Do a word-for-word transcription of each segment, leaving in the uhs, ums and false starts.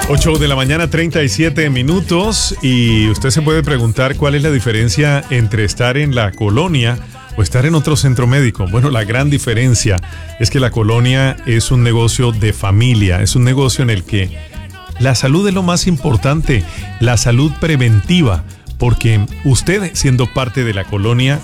ocho de la mañana, treinta y siete minutos, y usted se puede preguntar cuál es la diferencia entre estar en la colonia o estar en otro centro médico. Bueno, la gran diferencia es que la colonia es un negocio de familia, es un negocio en el que la salud es lo más importante, la salud preventiva, porque usted, siendo parte de la colonia,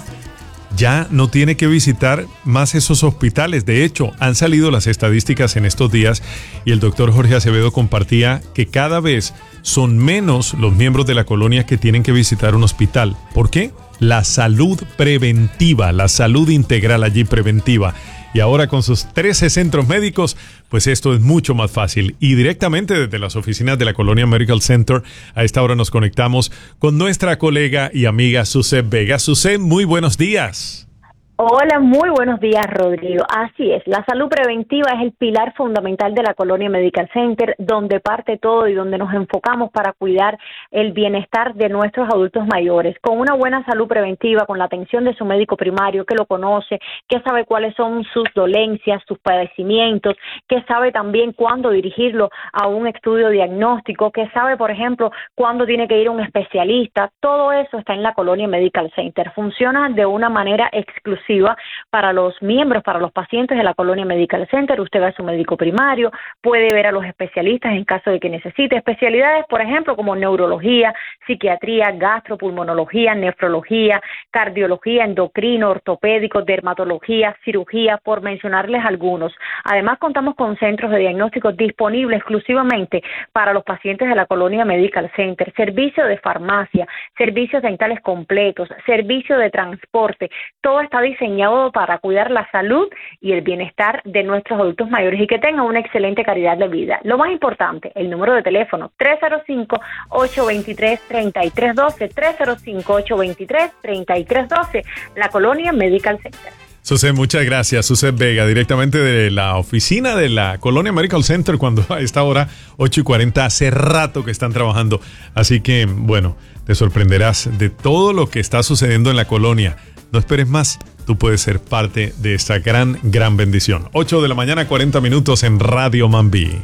ya no tiene que visitar más esos hospitales. De hecho, han salido las estadísticas en estos días y el doctor Jorge Acevedo compartía que cada vez son menos los miembros de la colonia que tienen que visitar un hospital. ¿Por qué? La salud preventiva, la salud integral allí preventiva. Y ahora con sus trece centros médicos, pues esto es mucho más fácil. Y directamente desde las oficinas de la Colonia Medical Center, a esta hora nos conectamos con nuestra colega y amiga Suset Vega. Suset, muy buenos días. Hola, muy buenos días, Rodrigo. Así es, la salud preventiva es el pilar fundamental de la Colonia Medical Center, donde parte todo y donde nos enfocamos para cuidar el bienestar de nuestros adultos mayores. Con una buena salud preventiva, con la atención de su médico primario, que lo conoce, que sabe cuáles son sus dolencias, sus padecimientos, que sabe también cuándo dirigirlo a un estudio diagnóstico, que sabe, por ejemplo, cuándo tiene que ir a un especialista. Todo eso está en la Colonia Medical Center. Funciona de una manera exclusiva para los miembros, para los pacientes de la Colonia Medical Center. Usted va a su médico primario, puede ver a los especialistas en caso de que necesite especialidades, por ejemplo, como neurología, psiquiatría, gastropulmonología, nefrología, cardiología, endocrino, ortopédico, dermatología, cirugía, por mencionarles algunos. Además, contamos con centros de diagnóstico disponibles exclusivamente para los pacientes de la Colonia Medical Center, servicio de farmacia, servicios dentales completos, servicio de transporte. Todo está diseñado para cuidar la salud y el bienestar de nuestros adultos mayores y que tengan una excelente calidad de vida. Lo más importante, el número de teléfono tres cero cinco, ocho dos tres, tres tres uno dos, tres cero cinco, ocho dos tres, tres tres uno dos, la Colonia Medical Center. Suset, muchas gracias. Suset Vega, directamente de la oficina de la Colonia Medical Center, cuando a esta hora, ocho y cuarenta, hace rato que están trabajando. Así que, bueno, te sorprenderás de todo lo que está sucediendo en la colonia. No esperes más, tú puedes ser parte de esta gran, gran bendición. ocho de la mañana, cuarenta minutos en Radio Mambí.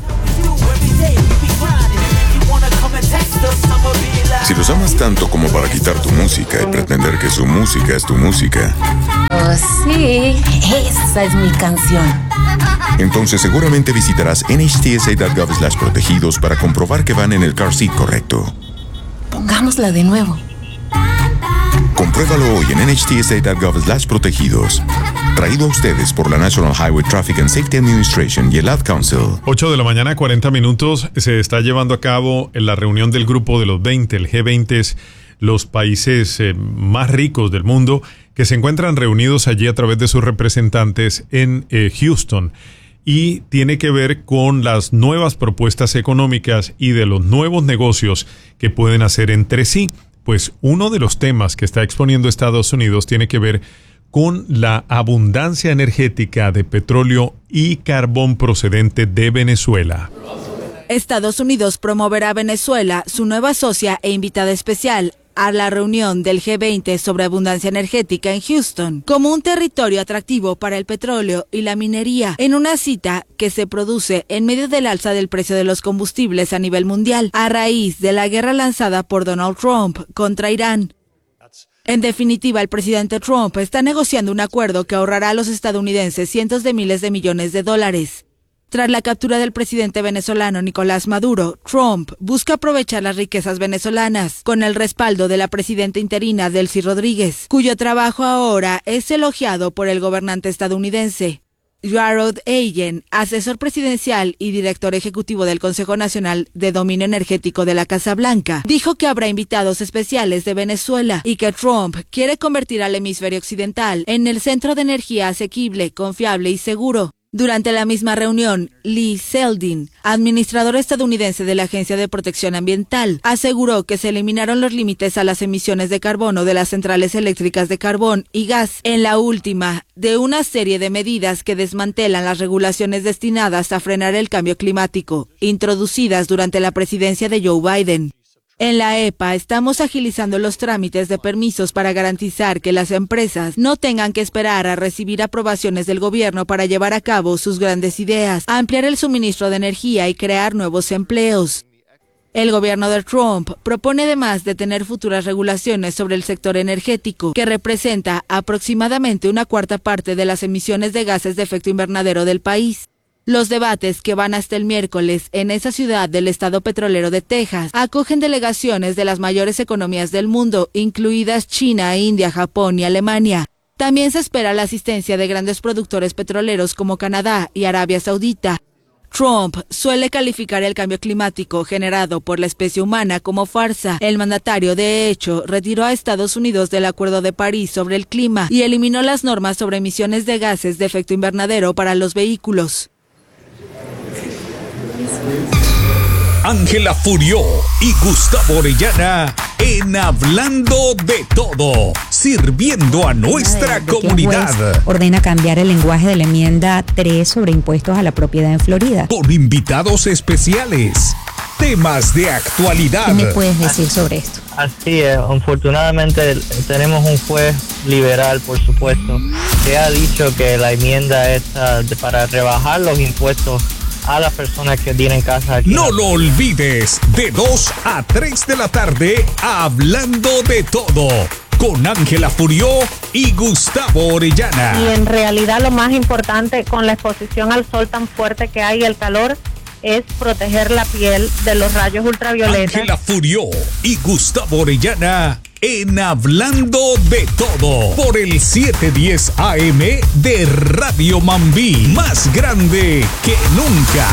Si los amas tanto como para quitar tu música y pretender que su música es tu música. Oh, sí, esa es mi canción. Entonces seguramente visitarás N H T S A punto gov slash protegidos para comprobar que van en el car seat correcto. Pongámosla de nuevo. Compruébalo hoy en N H T S A punto gov slash protegidos. Traído a ustedes por la National Highway Traffic and Safety Administration y el Ad Council. ocho de la mañana, cuarenta minutos. Se está llevando a cabo en la reunión del grupo de los veinte, el G veinte, es los países eh, más ricos del mundo, que se encuentran reunidos allí a través de sus representantes en eh, Houston. Y tiene que ver con las nuevas propuestas económicas y de los nuevos negocios que pueden hacer entre sí. Pues uno de los temas que está exponiendo Estados Unidos tiene que ver con la abundancia energética de petróleo y carbón procedente de Venezuela. Estados Unidos promoverá a Venezuela, su nueva socia e invitada especial, a la reunión del G veinte sobre abundancia energética en Houston, como un territorio atractivo para el petróleo y la minería, en una cita que se produce en medio del alza del precio de los combustibles a nivel mundial, a raíz de la guerra lanzada por Donald Trump contra Irán. En definitiva, el presidente Trump está negociando un acuerdo que ahorrará a los estadounidenses cientos de miles de millones de dólares. Tras la captura del presidente venezolano Nicolás Maduro, Trump busca aprovechar las riquezas venezolanas con el respaldo de la presidenta interina Delcy Rodríguez, cuyo trabajo ahora es elogiado por el gobernante estadounidense. Jarrod Allen, asesor presidencial y director ejecutivo del Consejo Nacional de Dominio Energético de la Casa Blanca, dijo que habrá invitados especiales de Venezuela y que Trump quiere convertir al hemisferio occidental en el centro de energía asequible, confiable y seguro. Durante la misma reunión, Lee Zeldin, administrador estadounidense de la Agencia de Protección Ambiental, aseguró que se eliminaron los límites a las emisiones de carbono de las centrales eléctricas de carbón y gas en la última de una serie de medidas que desmantelan las regulaciones destinadas a frenar el cambio climático, introducidas durante la presidencia de Joe Biden. En la E P A estamos agilizando los trámites de permisos para garantizar que las empresas no tengan que esperar a recibir aprobaciones del gobierno para llevar a cabo sus grandes ideas, ampliar el suministro de energía y crear nuevos empleos. El gobierno de Trump propone además de tener futuras regulaciones sobre el sector energético, que representa aproximadamente una cuarta parte de las emisiones de gases de efecto invernadero del país. Los debates, que van hasta el miércoles en esa ciudad del estado petrolero de Texas, acogen delegaciones de las mayores economías del mundo, incluidas China, India, Japón y Alemania. También se espera la asistencia de grandes productores petroleros como Canadá y Arabia Saudita. Trump suele calificar el cambio climático generado por la especie humana como farsa. El mandatario, de hecho, retiró a Estados Unidos del Acuerdo de París sobre el clima y eliminó las normas sobre emisiones de gases de efecto invernadero para los vehículos. Ángela Furió y Gustavo Orellana en Hablando de Todo, sirviendo a nuestra de, de comunidad. Que el juez ordena cambiar el lenguaje de la enmienda tres sobre impuestos a la propiedad en Florida. Con invitados especiales, temas de actualidad. ¿Qué me puedes decir sobre esto? Así es, afortunadamente tenemos un juez liberal, por supuesto, que ha dicho que la enmienda es uh, para rebajar los impuestos a las personas que tienen casa aquí. No lo olvides, de dos a tres de la tarde, Hablando de Todo, con Ángela Furió y Gustavo Orellana. Y en realidad lo más importante con la exposición al sol tan fuerte que hay y el calor es proteger la piel de los rayos ultravioletas. Ángela Furió y Gustavo Orellana en Hablando de Todo por el setecientos diez A M de Radio Mambí, más grande que nunca.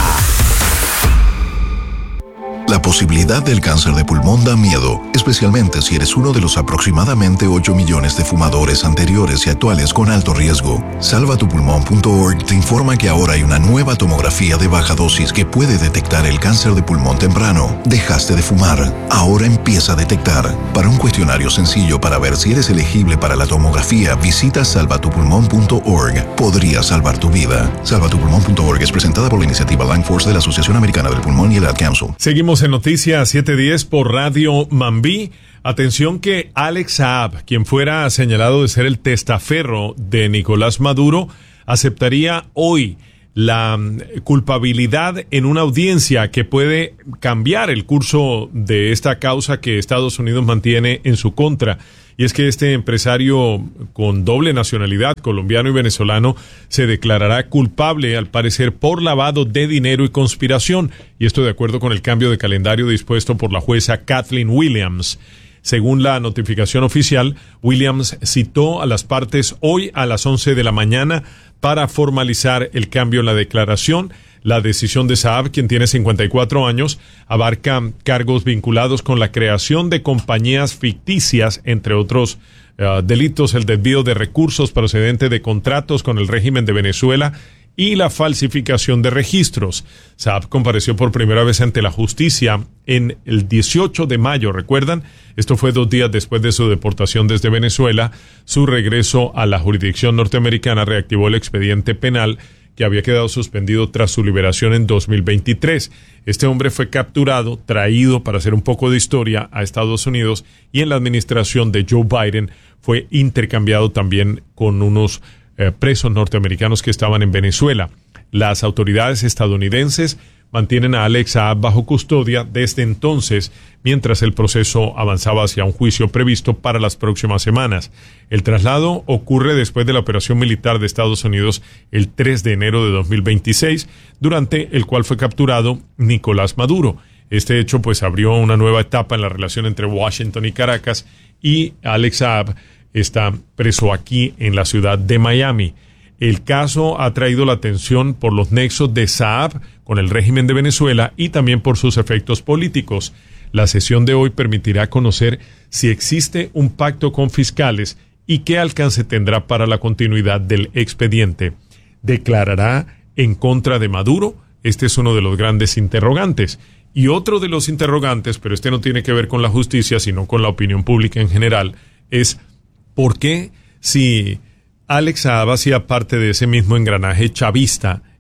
La posibilidad del cáncer de pulmón da miedo, especialmente si eres uno de los aproximadamente ocho millones de fumadores anteriores y actuales con alto riesgo. salva tu pulmón punto org te informa que ahora hay una nueva tomografía de baja dosis que puede detectar el cáncer de pulmón temprano. Dejaste de fumar, ahora empieza a detectar. Para un cuestionario sencillo para ver si eres elegible para la tomografía, visita salva tu pulmón punto org. Podría salvar tu vida. salva tu pulmón punto org es presentada por la iniciativa Lung Force de la Asociación Americana del Pulmón y el Ad Council. Seguimos en Noticias siete diez por Radio Mambí. Atención que Alex Saab, quien fuera señalado de ser el testaferro de Nicolás Maduro, aceptaría hoy la culpabilidad en una audiencia que puede cambiar el curso de esta causa que Estados Unidos mantiene en su contra. Y es que este empresario con doble nacionalidad, colombiano y venezolano, se declarará culpable, al parecer, por lavado de dinero y conspiración. Y esto de acuerdo con el cambio de calendario dispuesto por la jueza Kathleen Williams. Según la notificación oficial, Williams citó a las partes hoy a las once de la mañana para formalizar el cambio en la declaración. La decisión de Saab, quien tiene cincuenta y cuatro años, abarca cargos vinculados con la creación de compañías ficticias, entre otros uh, delitos, el desvío de recursos procedentes de contratos con el régimen de Venezuela y la falsificación de registros. Saab compareció por primera vez ante la justicia en el dieciocho de mayo, ¿recuerdan? Esto fue dos días después de su deportación desde Venezuela. Su regreso a la jurisdicción norteamericana reactivó el expediente penal que había quedado suspendido tras su liberación en dos mil veintitrés. Este hombre fue capturado, traído para hacer un poco de historia a Estados Unidos, y en la administración de Joe Biden fue intercambiado también con unos eh, presos norteamericanos que estaban en Venezuela. Las autoridades estadounidenses mantienen a Alex Saab bajo custodia desde entonces, mientras el proceso avanzaba hacia un juicio previsto para las próximas semanas. El traslado ocurre después de la operación militar de Estados Unidos el tres de enero de dos mil veintiséis, durante el cual fue capturado Nicolás Maduro. Este hecho pues abrió una nueva etapa en la relación entre Washington y Caracas, y Alex Saab está preso aquí en la ciudad de Miami. El caso ha traído la atención por los nexos de Saab con el régimen de Venezuela y también por sus efectos políticos. La sesión de hoy permitirá conocer si existe un pacto con fiscales y qué alcance tendrá para la continuidad del expediente. ¿Declarará en contra de Maduro? Este es uno de los grandes interrogantes. Y otro de los interrogantes, pero este no tiene que ver con la justicia, sino con la opinión pública en general, es ¿por qué si Alex Saab hacía parte de ese mismo engranaje chavista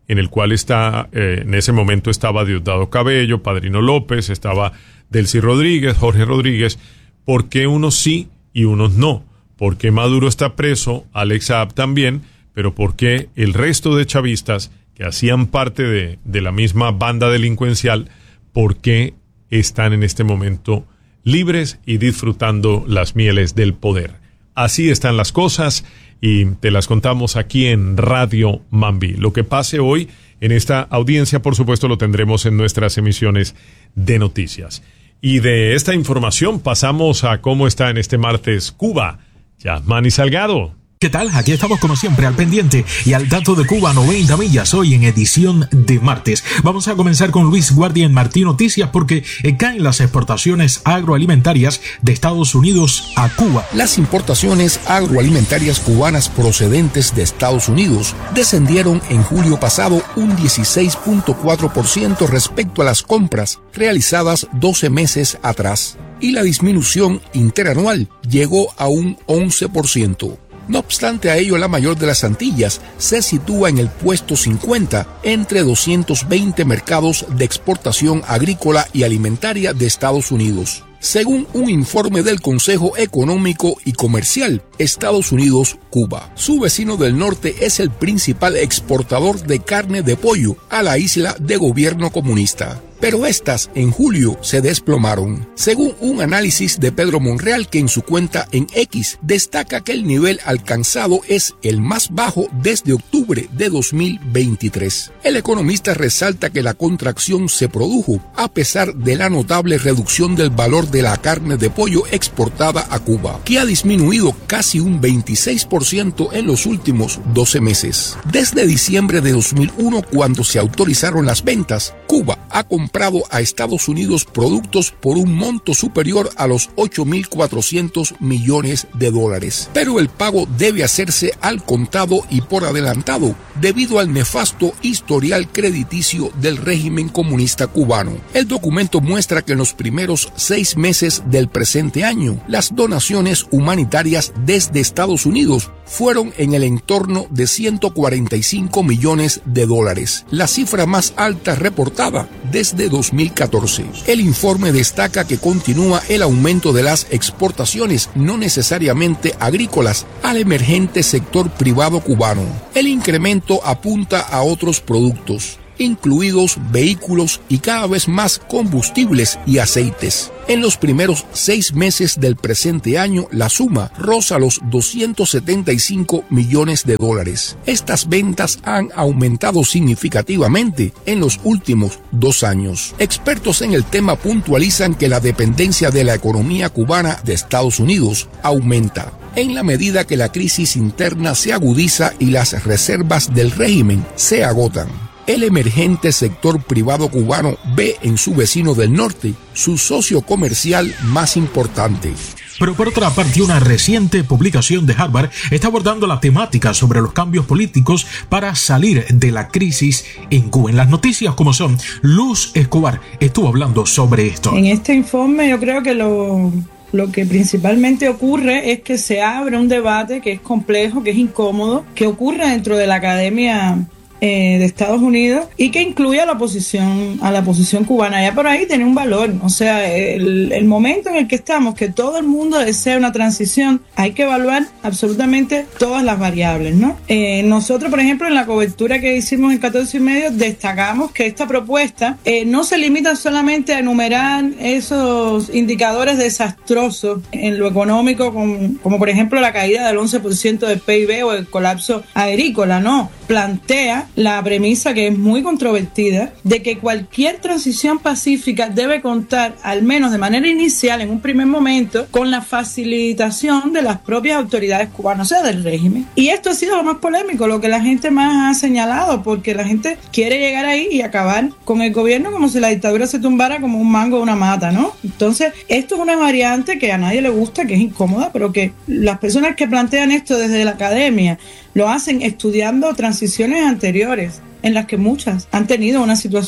en el cual está, eh, en ese momento estaba Diosdado Cabello, Padrino López, estaba Delcy Rodríguez, Jorge Rodríguez. ¿Por qué unos sí y unos no? ¿Por qué Maduro está preso, Alex Saab también? Pero ¿por qué el resto de chavistas que hacían parte de, de la misma banda delincuencial, por qué están en este momento libres y disfrutando las mieles del poder? Así están las cosas y te las contamos aquí en Radio Mambí. Lo que pase hoy en esta audiencia, por supuesto, lo tendremos en nuestras emisiones de noticias. Y de esta información pasamos a cómo está en este martes Cuba. Yasmani Salgado. ¿Qué tal? Aquí estamos como siempre al pendiente y al dato de Cuba noventa millas hoy en edición de martes. Vamos a comenzar con Luis Guardia en Martí Noticias porque caen las exportaciones agroalimentarias de Estados Unidos a Cuba. Las importaciones agroalimentarias cubanas procedentes de Estados Unidos descendieron en julio pasado un dieciséis punto cuatro por ciento respecto a las compras realizadas doce meses atrás y la disminución interanual llegó a un once por ciento. No obstante a ello, la mayor de las Antillas se sitúa en el puesto cincuenta entre doscientos veinte mercados de exportación agrícola y alimentaria de Estados Unidos. Según un informe del Consejo Económico y Comercial, Estados Unidos-Cuba. Su vecino del norte es el principal exportador de carne de pollo a la isla de gobierno comunista. Pero estas en julio se desplomaron. Según un análisis de Pedro Monreal, que en su cuenta en X destaca que el nivel alcanzado es el más bajo desde octubre de dos mil veintitrés. El economista resalta que la contracción se produjo a pesar de la notable reducción del valor de la carne de pollo exportada a Cuba, que ha disminuido casi un veintiséis por ciento en los últimos doce meses. Desde diciembre de dos mil uno, cuando se autorizaron las ventas, Cuba ha comprado a Estados Unidos productos por un monto superior a los ocho mil cuatrocientos millones de dólares. Pero el pago debe hacerse al contado y por adelantado, debido al nefasto historial crediticio del régimen comunista cubano. El documento muestra que en los primeros seis meses del presente año, las donaciones humanitarias desde Estados Unidos fueron en el entorno de ciento cuarenta y cinco millones de dólares, la cifra más alta reportada desde dos mil catorce. El informe destaca que continúa el aumento de las exportaciones no necesariamente agrícolas al emergente sector privado cubano. El incremento apunta a otros productos, incluidos vehículos y cada vez más combustibles y aceites. En los primeros seis meses del presente año, la suma roza los doscientos setenta y cinco millones de dólares. Estas ventas han aumentado significativamente en los últimos dos años. Expertos en el tema puntualizan que la dependencia de la economía cubana de Estados Unidos aumenta en la medida que la crisis interna se agudiza y las reservas del régimen se agotan. El emergente sector privado cubano ve en su vecino del norte su socio comercial más importante. Pero por otra parte, una reciente publicación de Harvard está abordando la temática sobre los cambios políticos para salir de la crisis en Cuba. En las noticias como son, Luz Escobar estuvo hablando sobre esto. En este informe yo creo que lo... Lo que principalmente ocurre es que se abre un debate que es complejo, que es incómodo, que ocurre dentro de la academia Eh, de Estados Unidos y que incluye a la oposición a la oposición cubana. Ya por ahí tiene un valor, o sea, el, el momento en el que estamos, que todo el mundo desea una transición, hay que evaluar absolutamente todas las variables, ¿no? Eh, nosotros, por ejemplo, en la cobertura que hicimos en catorce y medio, destacamos que esta propuesta eh, no se limita solamente a enumerar esos indicadores desastrosos en lo económico, como, como por ejemplo la caída del once por ciento del P I B o el colapso agrícola, no, plantea la premisa, que es muy controvertida, de que cualquier transición pacífica debe contar, al menos de manera inicial, en un primer momento, con la facilitación de las propias autoridades cubanas, o sea, del régimen. Y esto ha sido lo más polémico, lo que la gente más ha señalado, porque la gente quiere llegar ahí y acabar con el gobierno como si la dictadura se tumbara como un mango o una mata, ¿no? Entonces, esto es una variante que a nadie le gusta, que es incómoda, pero que las personas que plantean esto desde la academia lo hacen estudiando transiciones anteriores, en las que muchas han tenido una situación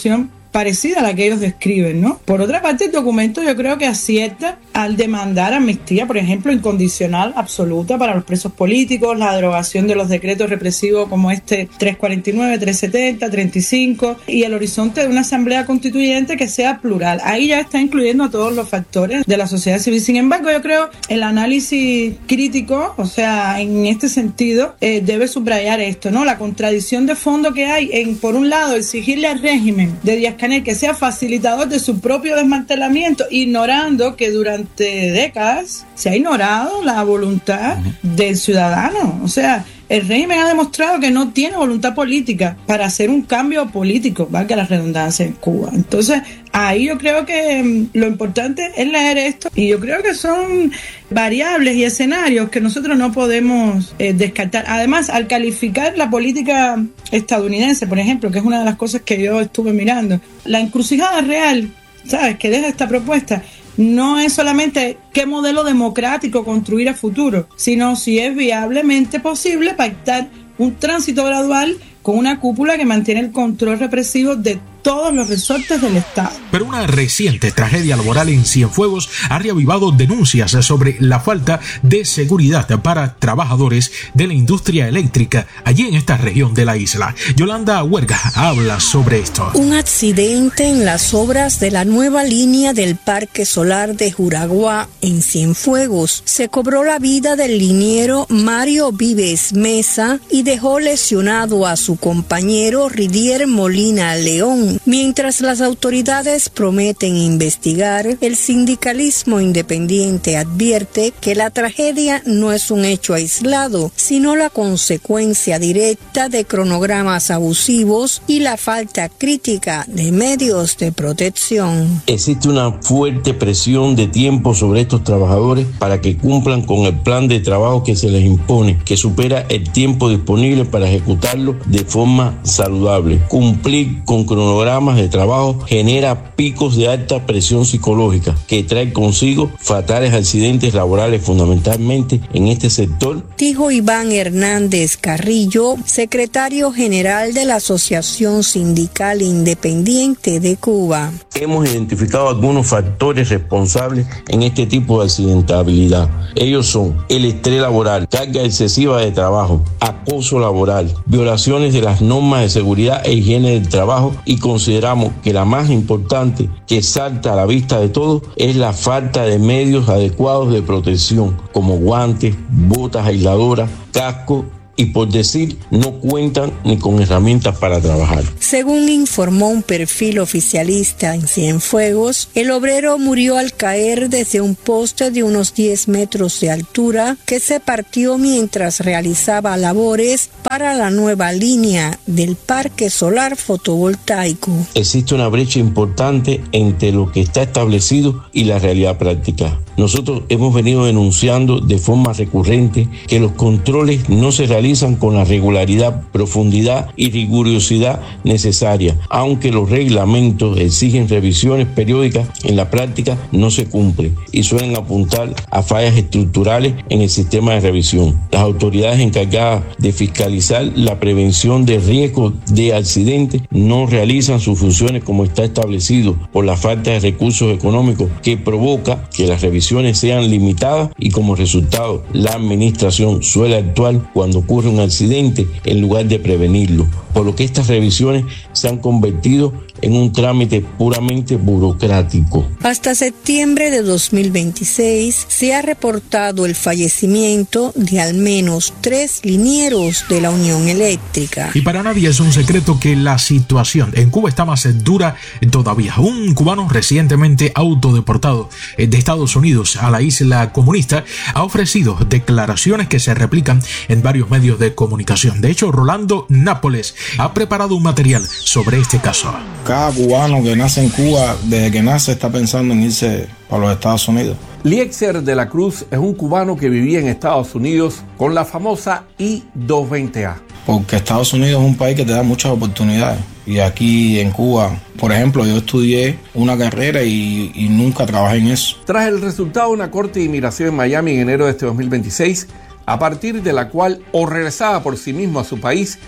parecida a la que ellos describen, ¿no? Por otra parte, el documento yo creo que acierta al demandar amnistía, por ejemplo, incondicional, absoluta para los presos políticos, la derogación de los decretos represivos como este trescientos cuarenta y nueve, trescientos setenta, treinta y cinco y el horizonte de una asamblea constituyente que sea plural. Ahí ya está incluyendo a todos los factores de la sociedad civil. Sin embargo, yo creo el análisis crítico, o sea, en este sentido, eh, debe subrayar esto, ¿no? La contradicción de fondo que hay en, por un lado, exigirle al régimen de Díaz-Canel que sea facilitador de su propio desmantelamiento, ignorando que durante décadas se ha ignorado la voluntad del ciudadano. O sea, el régimen ha demostrado que no tiene voluntad política para hacer un cambio político, valga la redundancia, en Cuba. Entonces, ahí yo creo que um, lo importante es leer esto, y yo creo que son variables y escenarios que nosotros no podemos eh, descartar. Además, al calificar la política estadounidense, por ejemplo, que es una de las cosas que yo estuve mirando, la encrucijada real, ¿sabes?, que deja esta propuesta, no es solamente qué modelo democrático construir a futuro, sino si es viablemente posible pactar un tránsito gradual con una cúpula que mantiene el control represivo de todos los resortes del Estado. Pero una reciente tragedia laboral en Cienfuegos ha reavivado denuncias sobre la falta de seguridad para trabajadores de la industria eléctrica allí en esta región de la isla. Yolanda Huerga habla sobre esto. Un accidente en las obras de la nueva línea del Parque Solar de Juraguá en Cienfuegos se cobró la vida del liniero Mario Vives Mesa y dejó lesionado a su compañero Ridier Molina León. Mientras las autoridades prometen investigar, el sindicalismo independiente advierte que la tragedia no es un hecho aislado, sino la consecuencia directa de cronogramas abusivos y la falta crítica de medios de protección. Existe una fuerte presión de tiempo sobre estos trabajadores para que cumplan con el plan de trabajo que se les impone, que supera el tiempo disponible para ejecutarlo de forma saludable. Cumplir con cronogramas de trabajo genera picos de alta presión psicológica que trae consigo fatales accidentes laborales, fundamentalmente en este sector. Dijo Iván Hernández Carrillo, secretario general de la Asociación Sindical Independiente de Cuba. Hemos identificado algunos factores responsables en este tipo de accidentabilidad. Ellos son el estrés laboral, carga excesiva de trabajo, acoso laboral, violaciones de las normas de seguridad e higiene del trabajo, y consideramos que la más importante, que salta a la vista de todos, es la falta de medios adecuados de protección, como guantes, botas aisladoras, casco, y por decir, no cuentan ni con herramientas para trabajar. Según informó un perfil oficialista en Cienfuegos, el obrero murió al caer desde un poste de unos diez metros de altura que se partió mientras realizaba labores para la nueva línea del parque solar fotovoltaico. Existe una brecha importante entre lo que está establecido y la realidad práctica. Nosotros hemos venido denunciando de forma recurrente que los controles no se realizan con la regularidad, profundidad y rigurosidad necesaria. Aunque los reglamentos exigen revisiones periódicas, en la práctica no se cumple y suelen apuntar a fallas estructurales en el sistema de revisión. Las autoridades encargadas de fiscalizar la prevención de riesgos de accidentes no realizan sus funciones como está establecido por la falta de recursos económicos, que provoca que las revisiones sean limitadas y como resultado la administración suele actuar cuando ocurre un accidente en lugar de prevenirlo, por lo que estas revisiones se han convertido en un trámite puramente burocrático. Hasta septiembre de dos mil veintiséis se ha reportado el fallecimiento de al menos tres linieros de la Unión Eléctrica. Y para nadie es un secreto que la situación en Cuba está más dura todavía. Un cubano recientemente autodeportado de Estados Unidos a la isla comunista ha ofrecido declaraciones que se replican en varios medios de comunicación. De hecho, Rolando Nápoles ha preparado un material sobre este caso. Cada cubano que nace en Cuba, desde que nace, está pensando en irse para los Estados Unidos. Liexer de la Cruz es un cubano que vivía en Estados Unidos con la famosa I doscientos veinte A. Porque Estados Unidos es un país que te da muchas oportunidades. Y aquí en Cuba, por ejemplo, yo estudié una carrera y, y nunca trabajé en eso. Tras el resultado de una corte de inmigración en Miami en enero de este dos mil veintiséis, a partir de la cual o regresaba por sí mismo a su país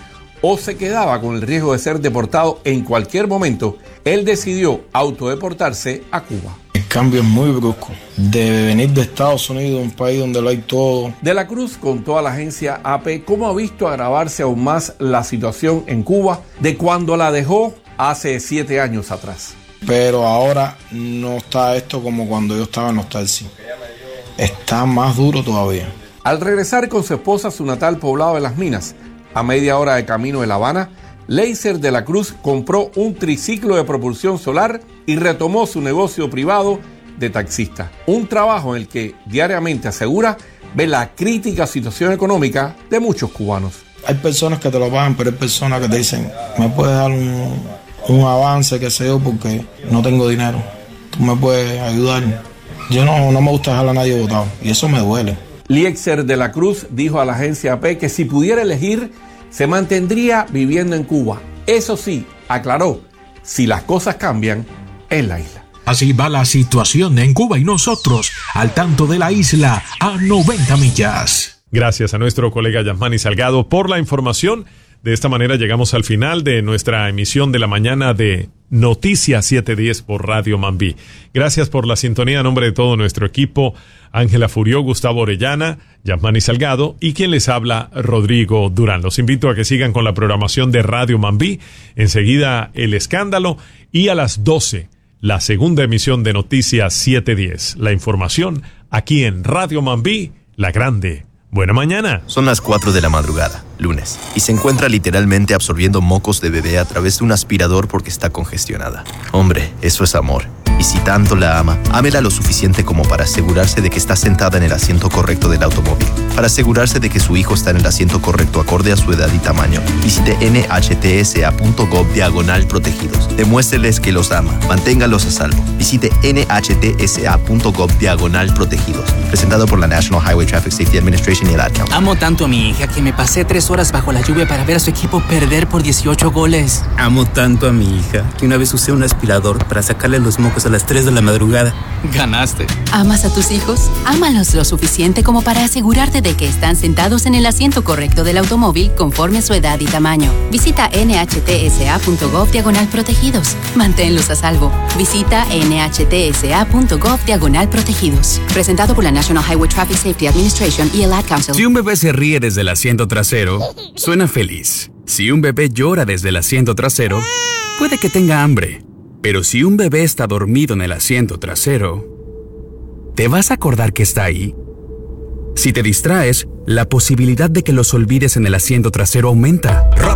o se quedaba con el riesgo de ser deportado en cualquier momento, él decidió autodeportarse a Cuba. El cambio es muy brusco. De venir de Estados Unidos, un país donde lo hay todo. De la Cruz contó a la agencia A P cómo ha visto agravarse aún más la situación en Cuba de cuando la dejó hace siete años atrás. Pero ahora no está esto como cuando yo estaba en Nostalgia. Está más duro todavía. Al regresar con su esposa a su natal poblado de Las Minas, a media hora de camino de La Habana, Leiser de la Cruz compró un triciclo de propulsión solar y retomó su negocio privado de taxista. Un trabajo en el que diariamente, asegura, ve la crítica situación económica de muchos cubanos. Hay personas que te lo pagan, pero hay personas que te dicen, ¿me puedes dar un, un avance, qué sé yo, porque no tengo dinero? ¿Tú me puedes ayudar? Yo no, no me gusta dejar a nadie botado y eso me duele. Leiser de la Cruz dijo a la agencia A P que si pudiera elegir, se mantendría viviendo en Cuba. Eso sí, aclaró, si las cosas cambian en la isla. Así va la situación en Cuba y nosotros al tanto de la isla a noventa millas. Gracias a nuestro colega Yasmani Salgado por la información. De esta manera llegamos al final de nuestra emisión de la mañana de Noticias siete diez por Radio Mambí. Gracias por la sintonía a nombre de todo nuestro equipo, Ángela Furió, Gustavo Orellana, Yasmani Salgado y quien les habla, Rodrigo Durán. Los invito a que sigan con la programación de Radio Mambí. Enseguida El Escándalo y a las doce la segunda emisión de Noticias siete diez. La información aquí en Radio Mambí, La Grande. Buena mañana. Son las cuatro de la madrugada, lunes, y se encuentra literalmente absorbiendo mocos de bebé a través de un aspirador porque está congestionada. Hombre, eso es amor. Y si tanto la ama, ámela lo suficiente como para asegurarse de que está sentada en el asiento correcto del automóvil. Para asegurarse de que su hijo está en el asiento correcto acorde a su edad y tamaño, visite nhtsa.gov diagonal protegidos. Demuéstreles que los ama. Manténgalos a salvo. Visite nhtsa.gov diagonal protegidos. Presentado por la National Highway Traffic Safety Administration y el Ad Council. Amo tanto a mi hija que me pasé tres horas bajo la lluvia para ver a su equipo perder por dieciocho goles. Amo tanto a mi hija que una vez usé un aspirador para sacarle los mocos a las tres de la madrugada. Ganaste. ¿Amas a tus hijos? Ámalos lo suficiente como para asegurarte de que están sentados en el asiento correcto del automóvil conforme a su edad y tamaño. Visita nhtsa.gov diagonal protegidos. Manténlos a salvo. Visita nhtsa.gov diagonal protegidos. Presentado por la National Highway Traffic Safety Administration y el Ad Council. Si un bebé se ríe desde el asiento trasero, suena feliz. Si un bebé llora desde el asiento trasero, puede que tenga hambre. Pero si un bebé está dormido en el asiento trasero, ¿te vas a acordar que está ahí? Si te distraes, la posibilidad de que los olvides en el asiento trasero aumenta.